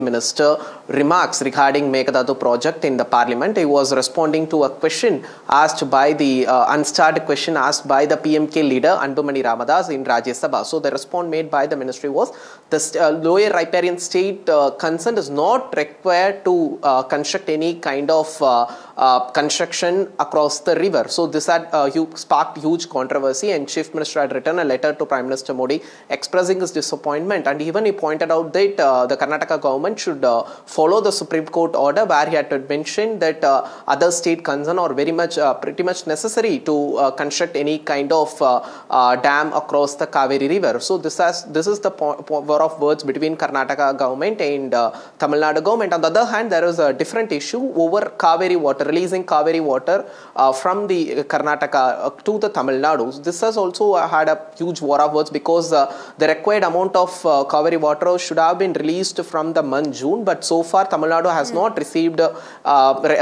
Minister remarks regarding Meghdadu project in the parliament. He was responding to a question asked by the unstarred question asked by the PMK leader Anbumani Ramadas in Rajya Sabha. So the response made by the ministry was the lower riparian state consent is not required to construct any kind of construction across the river. So this had sparked huge controversy, and Chief Minister had written a letter to Prime Minister Modi expressing his disappointment, and even he pointed out that the Karnataka government should follow the Supreme Court order where he had to mention that other state concern are pretty much necessary to construct any kind of dam across the Kaveri River. So this is the war of words between Karnataka government and Tamil Nadu government. On the other hand, there is a different issue over Kaveri water, releasing Kaveri water from the Karnataka to the Tamil Nadu. This has also had a huge war of words because the required amount of Kaveri water should have been released from the month June, but so far Tamil Nadu has not received